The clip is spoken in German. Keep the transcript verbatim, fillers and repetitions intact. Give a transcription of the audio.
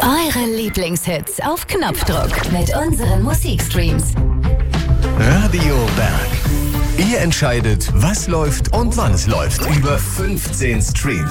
Eure Lieblingshits auf Knopfdruck mit unseren Musikstreams. Radio Berg. Ihr entscheidet, was läuft und wann es läuft. Über fünfzehn Streams.